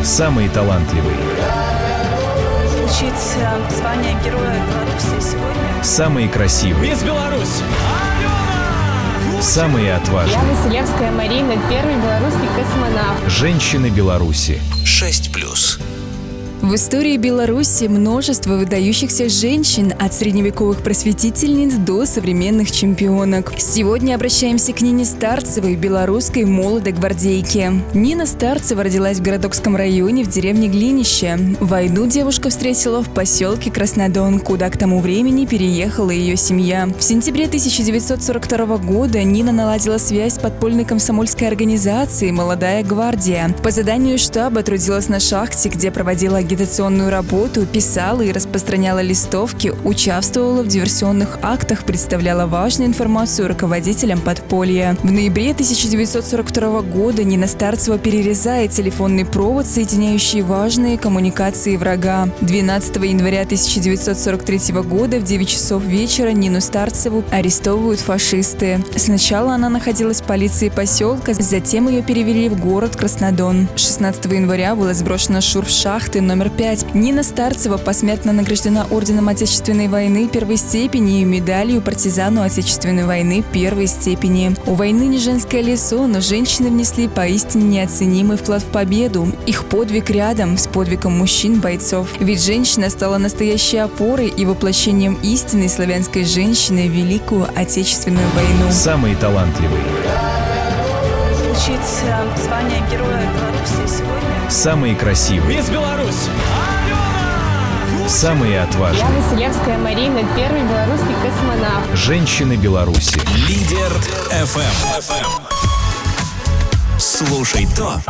Самые талантливые. Получить звание Героя Беларуси сегодня. Самые красивые. Мисс Беларусь! Самые отважные. Я Василевская Марина, первый белорусский космонавт. Женщины Беларуси. 6+. В истории Беларуси множество выдающихся женщин, от средневековых просветительниц до современных чемпионок. Сегодня обращаемся к Нине Старцевой, белорусской молодой гвардейке. Нина Старцева родилась в Городокском районе в деревне Глинище. Войну девушка встретила в поселке Краснодон, куда к тому времени переехала ее семья. В сентябре 1942 года Нина наладила связь с подпольной комсомольской организацией «Молодая гвардия». По заданию штаба трудилась на шахте, где проводила агитационную работу, писала и распространяла листовки, участвовала в диверсионных актах, представляла важную информацию руководителям подполья. В ноябре 1942 года Нина Старцева перерезает телефонный провод, соединяющий важные коммуникации врага. 12 января 1943 года в 9 часов вечера Нину Старцеву арестовывают фашисты. Сначала она находилась в полиции поселка, затем ее перевели в город Краснодон. 16 января была сброшена в шахты номер 5. Нина Старцева посмертно награждена орденом Отечественной войны первой степени и медалью партизану Отечественной войны первой степени. У войны не женское лицо, но женщины внесли поистине неоценимый вклад в победу. Их подвиг рядом с подвигом мужчин-бойцов. Ведь женщина стала настоящей опорой и воплощением истинной славянской женщины в Великую Отечественную войну. Самые талантливые. Получить звание Героя Беларуси сегодня. Самые красивые. Мисс Беларусь! Самые Я отважные. Василевская Марина, первый белорусский космонавт. Женщины Беларуси. Лидер FM. Слушай то,